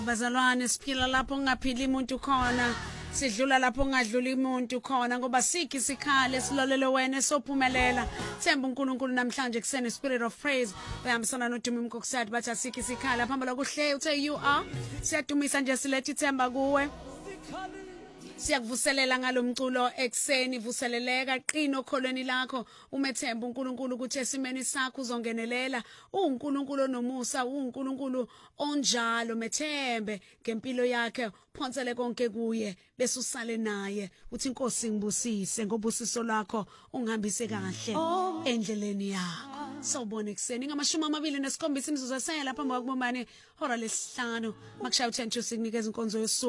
Bazalwane siphila lapho kungaphili umuntu khona sidlula lapho kungadluli umuntu khona ngoba sikhi sikhale silolele wena sophumelela themba uNkulunkulu namhlanje kusene spirit of praise uyahambisana noDumi Mkokusadi bathi asikhi sikhale phambili kuhle uthe you are siyadumisa nje silethe ithemba kuwe siyakuvuselela ngalomculo ekseni vuseleleka qino okholweni lakho umethemba uNkulunkulu ukuthi esimeni sakho uzongenelela uNkulunkulu nomusa uNkulunkulu onjalo methembe ngempilo yakhe phonsele konke kuye bese usale naye uthi inkosi ngibusise ngobusiso lakho ungihambise kahle endleleni yakho sawubona ekseni ngama27 imizuzu esela phambi kwakubombane hora lesihlanu makushaya u10 sikunikeza inkonzo yosuku